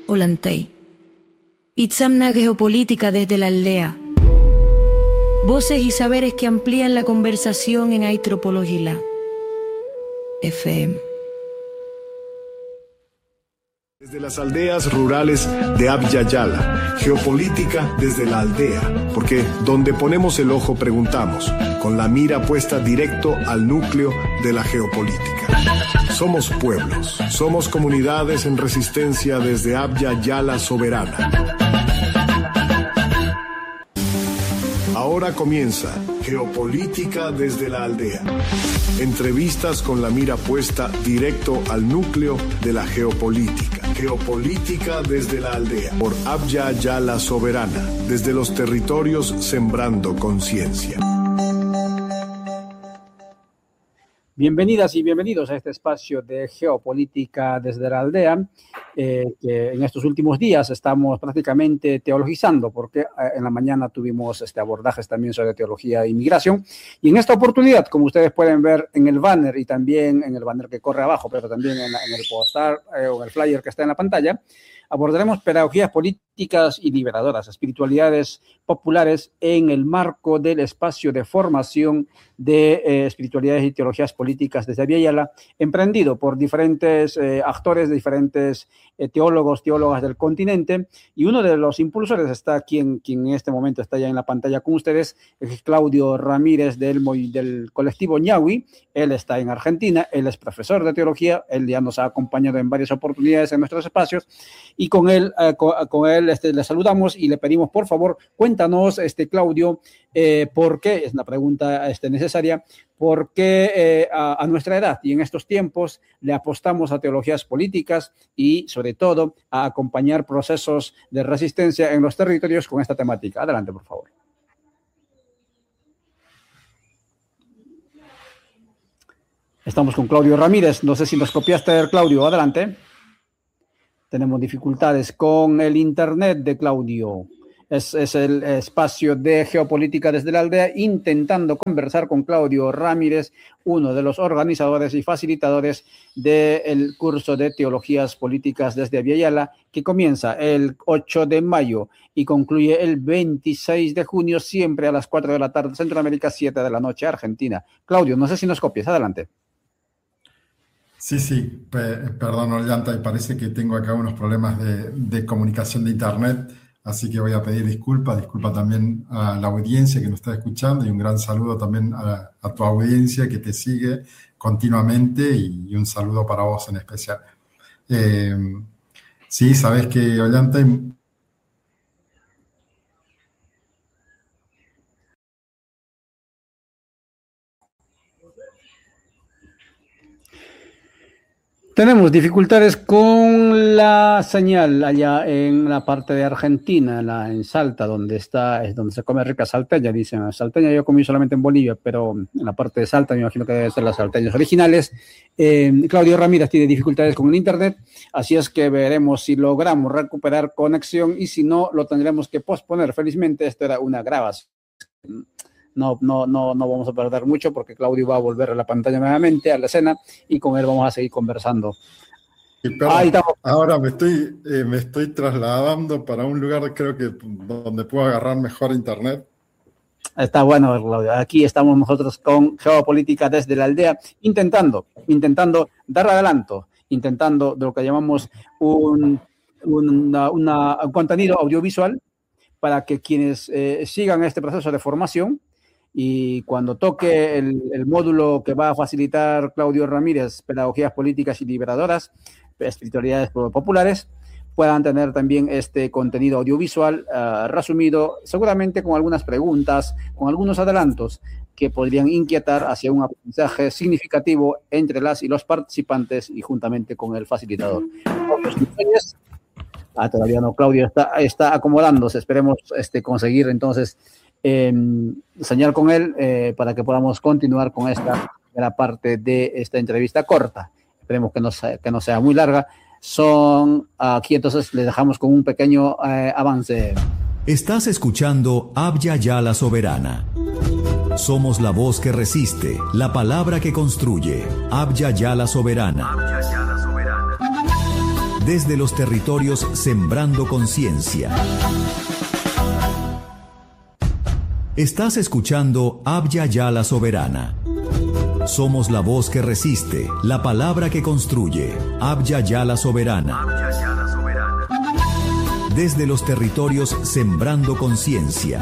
Olantay. Itzamna Geopolítica desde la aldea. Voces y saberes que amplían la conversación en Aitropologila FM. Desde las aldeas rurales de Abya Yala, geopolítica desde la aldea, porque donde ponemos el ojo preguntamos, con la mira puesta directo al núcleo de la geopolítica. Somos pueblos, somos comunidades en resistencia desde Abya Yala soberana. Ahora comienza Geopolítica desde la aldea. Entrevistas con la mira puesta directo al núcleo de la geopolítica. Geopolítica desde la aldea. Por Abya Yala soberana. Desde los territorios sembrando conciencia. Bienvenidas y bienvenidos a este espacio de Geopolítica desde la aldea, que en estos últimos días estamos prácticamente teologizando, porque en la mañana tuvimos abordajes también sobre teología e inmigración, y en esta oportunidad, como ustedes pueden ver en el banner y también en el banner que corre abajo, pero también en el postar o en el flyer que está en la pantalla, abordaremos pedagogías políticas y liberadoras, espiritualidades populares en el marco del espacio de formación de espiritualidades y teologías políticas desde Abya Yala, emprendido por diferentes actores, diferentes teólogos, teólogas del continente, y uno de los impulsores está quien en este momento está ya en la pantalla con ustedes, es Claudio Ramírez del colectivo Ñawi. Él está en Argentina, él es profesor de teología, él ya nos ha acompañado en varias oportunidades en nuestros espacios, y con él le saludamos y le pedimos, por favor, cuéntanos, Claudio, ¿por qué? Es una pregunta necesaria. ¿Por qué a nuestra edad y en estos tiempos le apostamos a teologías políticas y, sobre todo, a acompañar procesos de resistencia en los territorios con esta temática? Adelante, por favor. Estamos con Claudio Ramírez. No sé si nos copiaste, Claudio. Adelante. Tenemos dificultades con el internet de Claudio. Es el espacio de Geopolítica desde la aldea, intentando conversar con Claudio Ramírez, uno de los organizadores y facilitadores del curso de Teologías Políticas desde Abya Yala, que comienza el 8 de mayo y concluye el 26 de junio, siempre a las 4 de la tarde, Centroamérica, 7 de la noche, Argentina. Claudio, no sé si nos copias. Adelante. Sí, perdón, Ollanta, y parece que tengo acá unos problemas de comunicación de internet, así que voy a pedir disculpa también a la audiencia que nos está escuchando, y un gran saludo también a tu audiencia que te sigue continuamente, y un saludo para vos en especial. Sí, sabes que, Ollanta, tenemos dificultades con la señal allá en la parte de Argentina, en Salta, donde se come rica salteña, dicen. Salteña yo comí solamente en Bolivia, pero en la parte de Salta me imagino que deben ser las salteñas originales. Claudio Ramírez tiene dificultades con el internet, así es que veremos si logramos recuperar conexión, y si no, lo tendremos que posponer. Felizmente esto era una grabación. No vamos a perder mucho, porque Claudio va a volver a la pantalla nuevamente, a la escena, y con él vamos a seguir conversando. Ahora me estoy trasladando para un lugar, creo que donde puedo agarrar mejor internet. Está bueno, Claudio. Aquí estamos nosotros con Geopolítica desde la aldea, intentando dar adelanto, intentando de lo que llamamos un contenido audiovisual para que quienes sigan este proceso de formación, y cuando toque el módulo que va a facilitar Claudio Ramírez, Pedagogías Políticas y Liberadoras, Espiritualidades Populares, puedan tener también este contenido audiovisual resumido, seguramente con algunas preguntas, con algunos adelantos que podrían inquietar hacia un aprendizaje significativo entre las y los participantes, y juntamente con el facilitador. Todavía no, Claudio está acomodándose. Esperemos conseguir entonces señal con él para que podamos continuar con esta primera parte de esta entrevista corta. Esperemos que no sea muy larga. Aquí entonces les dejamos con un pequeño avance. Estás escuchando Abya Yala Soberana. Somos la voz que resiste, la palabra que construye. Abya Yala Soberana. Desde los territorios sembrando conciencia. Estás escuchando Abya Yala Soberana. Somos la voz que resiste, la palabra que construye. Abya Yala Soberana. Desde los territorios sembrando conciencia.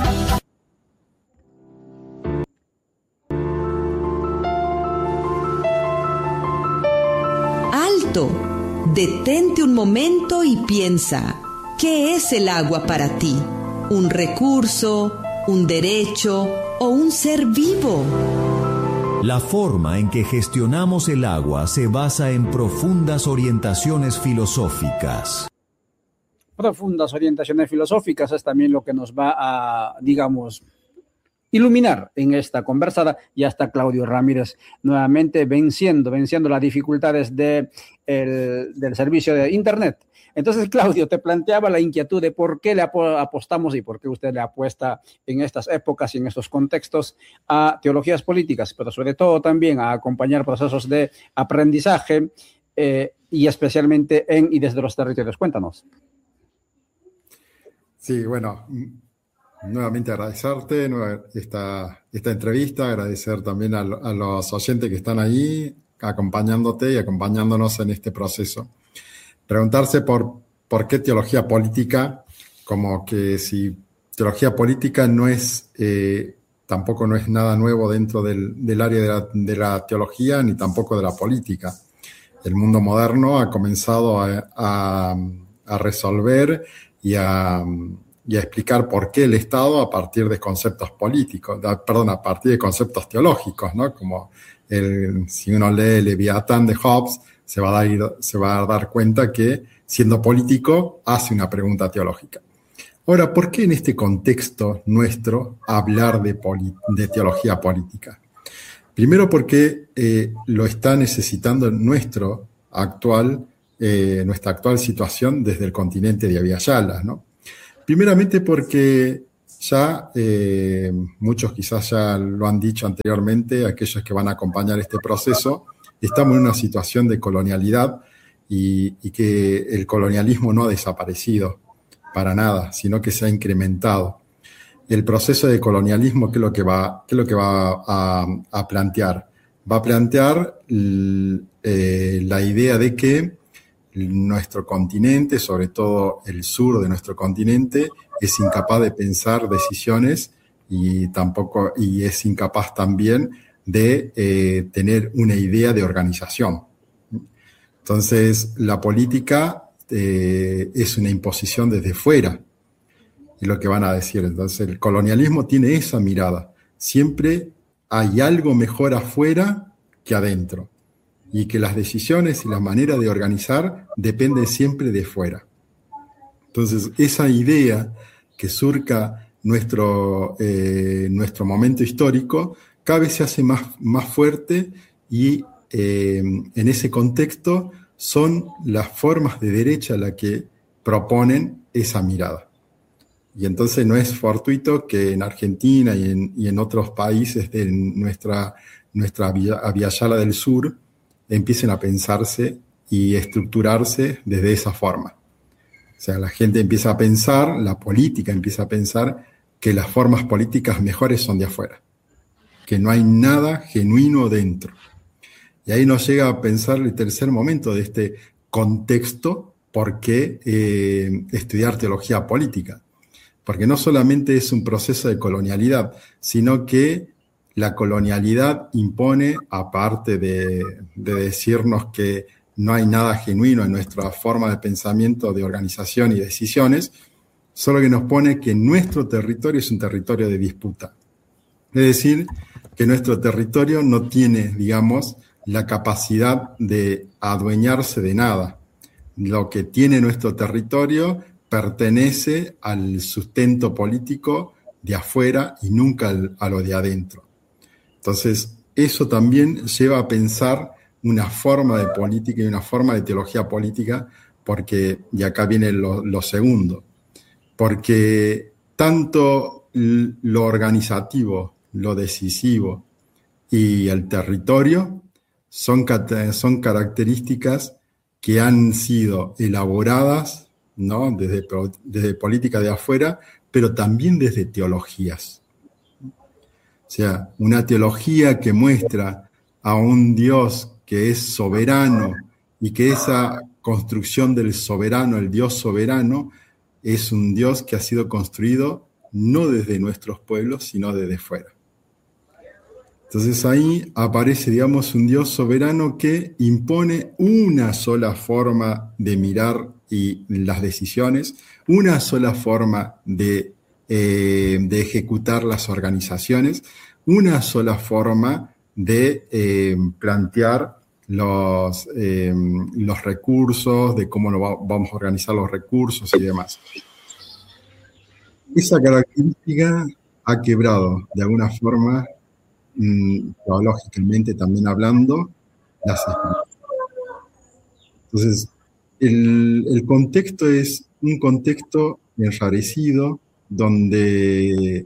¡Alto! Detente un momento y piensa, ¿qué es el agua para ti? ¿Un recurso, un derecho o un ser vivo? La forma en que gestionamos el agua se basa en profundas orientaciones filosóficas. Profundas orientaciones filosóficas es también lo que nos va a, digamos, iluminar en esta conversada. Ya está Claudio Ramírez nuevamente venciendo las dificultades del servicio de Internet. Entonces, Claudio, te planteaba la inquietud de por qué le apostamos y por qué usted le apuesta en estas épocas y en estos contextos a teologías políticas, pero sobre todo también a acompañar procesos de aprendizaje y especialmente en y desde los territorios. Cuéntanos. Sí, bueno, nuevamente agradecerte esta entrevista, agradecer también a los oyentes que están ahí acompañándote y acompañándonos en este proceso. Preguntarse por qué teología política, como que si teología política no es, tampoco no es nada nuevo dentro del área de la teología ni tampoco de la política. El mundo moderno ha comenzado a resolver y a explicar por qué el Estado a partir de conceptos políticos, a partir de conceptos teológicos, ¿no? Como si uno lee Leviatán de Hobbes, se va a dar cuenta que, siendo político, hace una pregunta teológica. Ahora, ¿por qué en este contexto nuestro hablar de teología política? Primero porque lo está necesitando nuestra actual situación desde el continente de Abya Yala, ¿no? Primeramente porque ya muchos quizás ya lo han dicho anteriormente, aquellos que van a acompañar este proceso, estamos en una situación de colonialidad y que el colonialismo no ha desaparecido para nada, sino que se ha incrementado. El proceso de colonialismo, ¿qué es lo que va a plantear? Va a plantear la idea de que nuestro continente, sobre todo el sur de nuestro continente, es incapaz de pensar decisiones y es incapaz también de tener una idea de organización. Entonces, la política es una imposición desde fuera, es lo que van a decir. Entonces, el colonialismo tiene esa mirada. Siempre hay algo mejor afuera que adentro, y que las decisiones y la manera de organizar dependen siempre de fuera. Entonces, esa idea que surca nuestro momento histórico cada vez se hace más fuerte y en ese contexto son las formas de derecha las que proponen esa mirada. Y entonces no es fortuito que en Argentina y en otros países de nuestra Abya Yala del sur empiecen a pensarse y estructurarse desde esa forma. O sea, la gente empieza a pensar, la política empieza a pensar que las formas políticas mejores son de afuera, que no hay nada genuino dentro. Y ahí nos llega a pensar el tercer momento de este contexto, ¿por qué estudiar teología política? Porque no solamente es un proceso de colonialidad, sino que la colonialidad impone, aparte de decirnos que no hay nada genuino en nuestra forma de pensamiento, de organización y decisiones, solo que nos pone que nuestro territorio es un territorio de disputa. Es decir, que nuestro territorio no tiene, digamos, la capacidad de adueñarse de nada. Lo que tiene nuestro territorio pertenece al sustento político de afuera y nunca a lo de adentro. Entonces, eso también lleva a pensar una forma de política y una forma de teología política, porque, y acá viene lo segundo, porque tanto lo organizativo, lo decisivo y el territorio son características que han sido elaboradas, ¿no?, desde política de afuera, pero también desde teologías. O sea, una teología que muestra a un Dios que es soberano y que esa construcción del soberano, el Dios soberano, es un Dios que ha sido construido no desde nuestros pueblos, sino desde fuera. Entonces ahí aparece, digamos, un Dios soberano que impone una sola forma de mirar y las decisiones, una sola forma de ejecutar las organizaciones, una sola forma de plantear los recursos, de cómo vamos a organizar los recursos y demás. Esa característica ha quebrado de alguna forma, teológicamente también hablando, las escrituras. Entonces, el contexto es un contexto enrarecido donde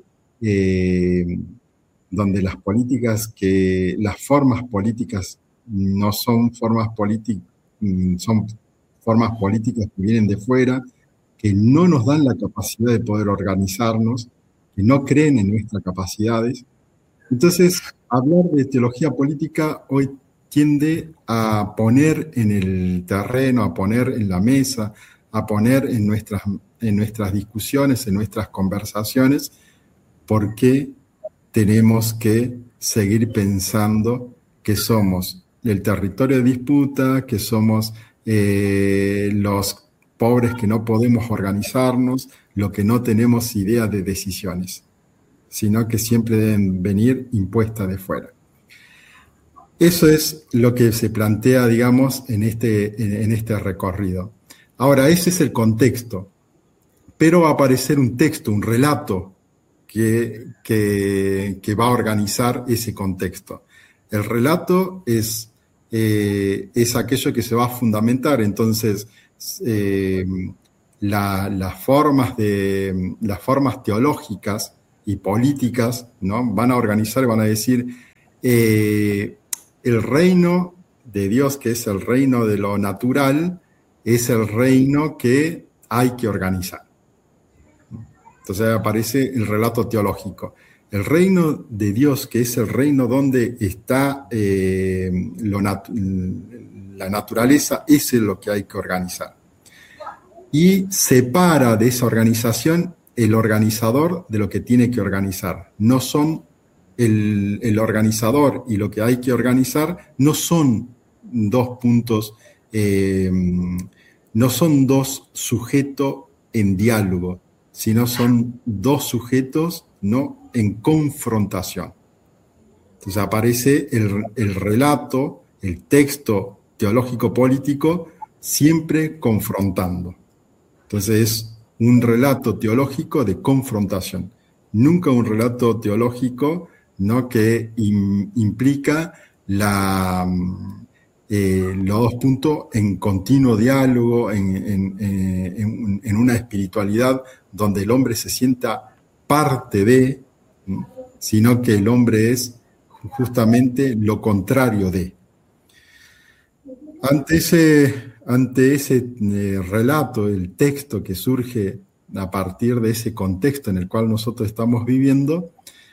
las formas políticas no son formas políticas, son formas políticas que vienen de fuera, que no nos dan la capacidad de poder organizarnos, que no creen en nuestras capacidades. Entonces, hablar de teología política hoy tiende a poner en el terreno, a poner en la mesa, a poner en nuestras discusiones, en nuestras conversaciones, por qué tenemos que seguir pensando que somos el territorio de disputa, que somos los pobres que no podemos organizarnos, lo que no tenemos idea de decisiones, sino que siempre deben venir impuestas de fuera. Eso es lo que se plantea, digamos, en este recorrido. Ahora, ese es el contexto, pero va a aparecer un texto, un relato que va a organizar ese contexto. El relato es aquello que se va a fundamentar, entonces las formas teológicas y políticas, ¿no?, van a organizar, van a decir, el reino de Dios, que es el reino de lo natural, es el reino que hay que organizar. Entonces aparece el relato teológico. El reino de Dios, que es el reino donde está la naturaleza, ese es lo que hay que organizar. Y separa de esa organización el organizador de lo que tiene que organizar. No son el organizador y lo que hay que organizar, no son dos puntos, no son dos sujetos en diálogo, sino son dos sujetos, ¿no?, en confrontación. Entonces aparece el relato, el texto teológico-político, siempre confrontando. Entonces es un relato teológico de confrontación, nunca un relato teológico, ¿no?, que implica los dos puntos en continuo diálogo, en una espiritualidad donde el hombre se sienta parte de, sino que el hombre es justamente lo contrario de. Ante ese relato, el texto que surge a partir de ese contexto en el cual nosotros estamos viviendo,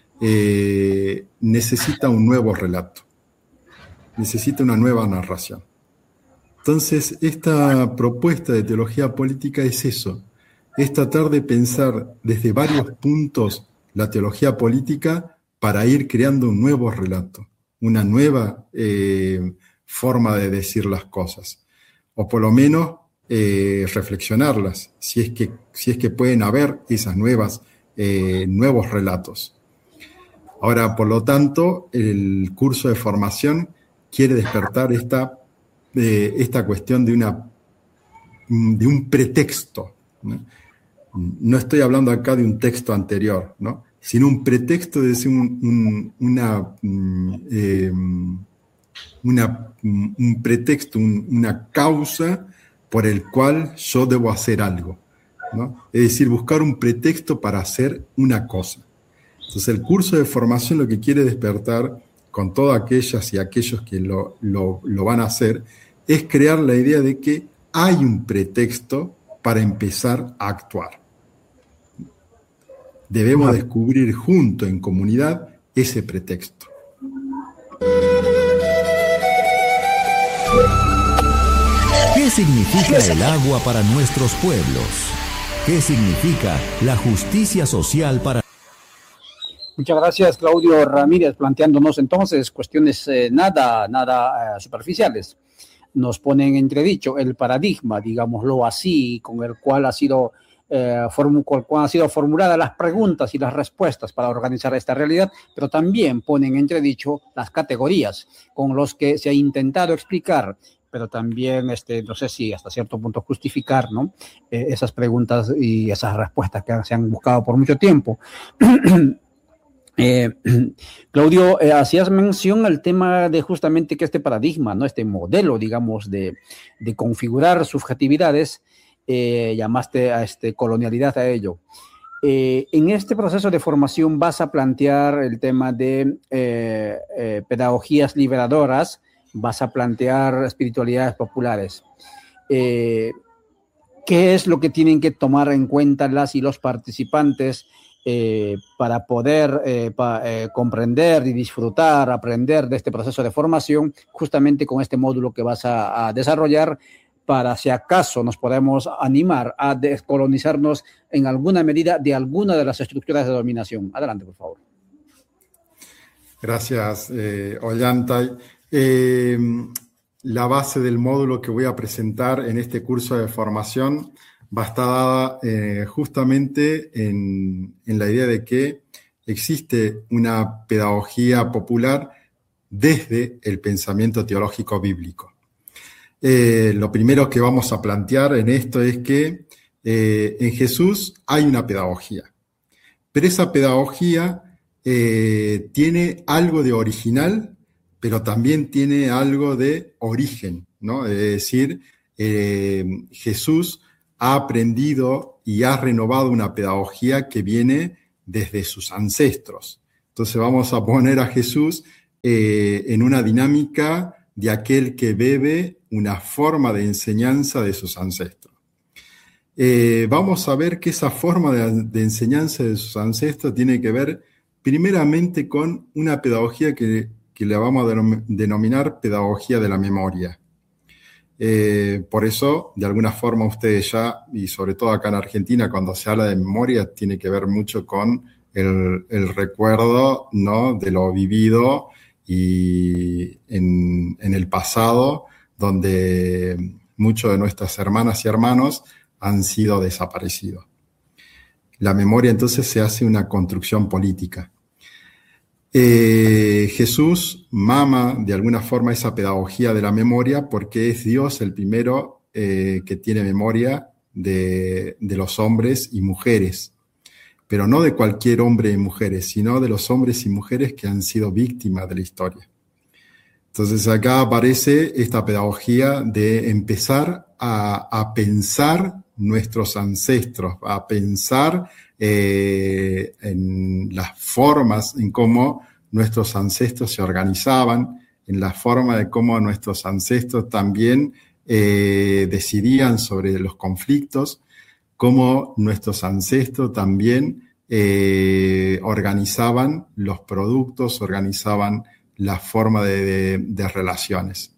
necesita un nuevo relato, necesita una nueva narración. Entonces, esta propuesta de teología política es eso, es tratar de pensar desde varios puntos la teología política para ir creando un nuevo relato, una nueva forma de decir las cosas, o por lo menos reflexionarlas, si es que pueden haber esas nuevos relatos. Ahora, por lo tanto, el curso de formación quiere despertar esta cuestión de un pretexto, ¿no? No estoy hablando acá de un texto anterior, ¿no?, sino un pretexto de decir un pretexto, una causa por el cual yo debo hacer algo, ¿no? Es decir, buscar un pretexto para hacer una cosa. Entonces, el curso de formación lo que quiere despertar con todas aquellas y aquellos que lo van a hacer es crear la idea de que hay un pretexto para empezar a actuar. Debemos descubrir junto en comunidad ese pretexto. ¿Qué significa el agua para nuestros pueblos? ¿Qué significa la justicia social para... Muchas gracias, Claudio Ramírez, planteándonos entonces cuestiones nada superficiales. Nos pone en entredicho el paradigma, digámoslo así, con el cual han sido formuladas las preguntas y las respuestas para organizar esta realidad, pero también ponen en entredicho las categorías con las que se ha intentado explicar, pero también, no sé si hasta cierto punto justificar, ¿no? Esas preguntas y esas respuestas que se han buscado por mucho tiempo. Claudio, hacías mención al tema de justamente que este paradigma, ¿no? Este modelo, digamos, de configurar subjetividades, llamaste a colonialidad a ello. En este proceso de formación vas a plantear el tema de pedagogías liberadoras, vas a plantear espiritualidades populares. ¿Qué es lo que tienen que tomar en cuenta las y los participantes para poder comprender y disfrutar, aprender de este proceso de formación, justamente con este módulo que vas a desarrollar, para si acaso nos podemos animar a descolonizarnos en alguna medida de alguna de las estructuras de dominación? Adelante, por favor. Gracias, Ollantay. La base del módulo que voy a presentar en este curso de formación va a estar dada justamente en la idea de que existe una pedagogía popular desde el pensamiento teológico bíblico. Lo primero que vamos a plantear en esto es que en Jesús hay una pedagogía, pero esa pedagogía tiene algo de original, pero también tiene algo de origen, ¿no? Es decir, Jesús ha aprendido y ha renovado una pedagogía que viene desde sus ancestros. Entonces vamos a poner a Jesús en una dinámica de aquel que bebe una forma de enseñanza de sus ancestros. Vamos a ver que esa forma de enseñanza de sus ancestros tiene que ver primeramente con una pedagogía que le vamos a denominar pedagogía de la memoria. Por eso, de alguna forma, ustedes ya, y sobre todo acá en Argentina, cuando se habla de memoria, tiene que ver mucho con el recuerdo, ¿no?, de lo vivido y en el pasado, donde muchos de nuestras hermanas y hermanos han sido desaparecidos. La memoria, entonces, se hace una construcción política. Jesús mama de alguna forma esa pedagogía de la memoria porque es Dios el primero que tiene memoria de los hombres y mujeres, pero no de cualquier hombre y mujeres, sino de los hombres y mujeres que han sido víctimas de la historia. Entonces acá aparece esta pedagogía de empezar a pensar nuestros ancestros, a pensar en las formas, en cómo nuestros ancestros se organizaban, en la forma de cómo nuestros ancestros también decidían sobre los conflictos, cómo nuestros ancestros también organizaban los productos, organizaban la forma de relaciones.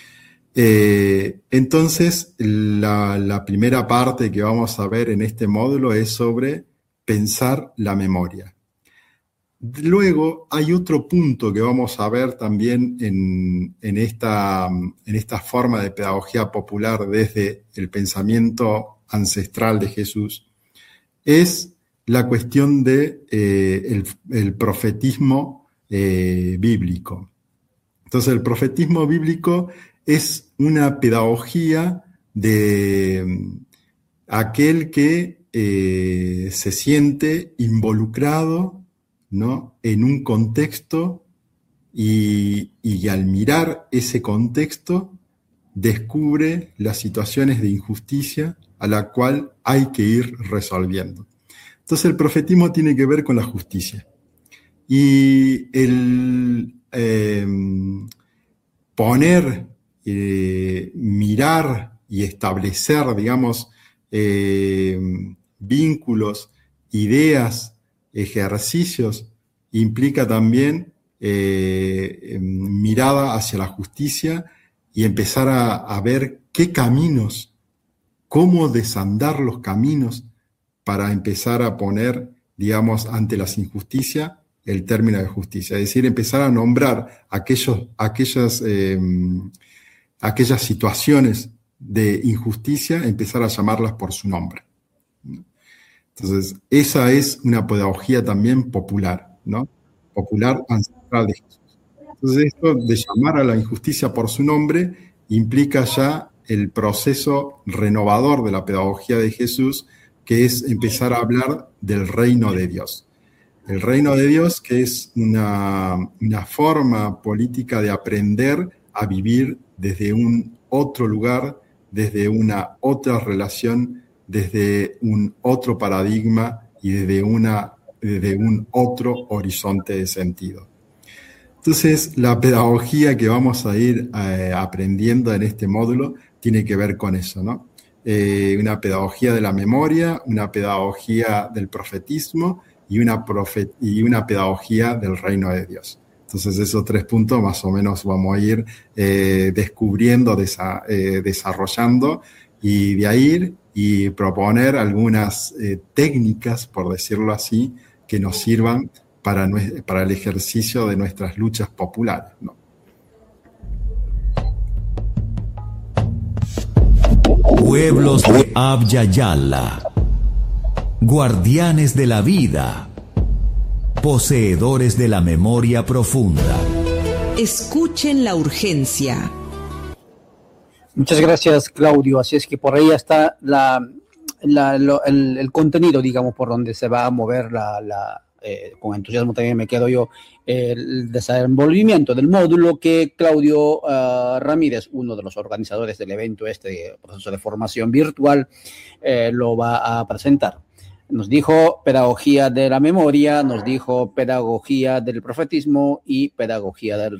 Entonces, la primera parte que vamos a ver en este módulo es sobre pensar la memoria. Luego hay otro punto que vamos a ver también en esta forma de pedagogía popular desde el pensamiento ancestral de Jesús, es la cuestión de el profetismo bíblico. Entonces, el profetismo bíblico es una pedagogía de aquel que se siente involucrado, ¿no?, en un contexto y al mirar ese contexto descubre las situaciones de injusticia a la cual hay que ir resolviendo. Entonces el profetismo tiene que ver con la justicia. Y el poner mirar y establecer, digamos, vínculos, ideas, ejercicios, implica también mirada hacia la justicia y empezar a ver qué caminos, cómo desandar los caminos para empezar a poner, digamos, ante las injusticias el término de justicia. Es decir, empezar a nombrar aquellas situaciones de injusticia, empezar a llamarlas por su nombre. Entonces, esa es una pedagogía también popular, ¿no? Popular ancestral de Jesús. Entonces, esto de llamar a la injusticia por su nombre implica ya el proceso renovador de la pedagogía de Jesús, que es empezar a hablar del reino de Dios. El reino de Dios, que es una forma política de aprender a vivir desde un otro lugar, desde una otra relación, desde un otro paradigma y desde un otro horizonte de sentido. Entonces, la pedagogía que vamos a ir aprendiendo en este módulo tiene que ver con eso, ¿no? Una pedagogía de la memoria, una pedagogía del profetismo y una pedagogía del reino de Dios. Entonces, esos 3 puntos más o menos vamos a ir descubriendo, desarrollando, y de ahí y proponer algunas técnicas, por decirlo así, que nos sirvan para el ejercicio de nuestras luchas populares, ¿no? Pueblos de Abya Yala, guardianes de la vida, poseedores de la memoria profunda. Escuchen la urgencia. Muchas gracias, Claudio. Así es que por ahí está el contenido, digamos, por donde se va a mover con entusiasmo también me quedo yo, el desenvolvimiento del módulo que Claudio Ramírez, uno de los organizadores del evento, este proceso de formación virtual, lo va a presentar. Nos dijo pedagogía de la memoria, nos dijo pedagogía del profetismo y pedagogía del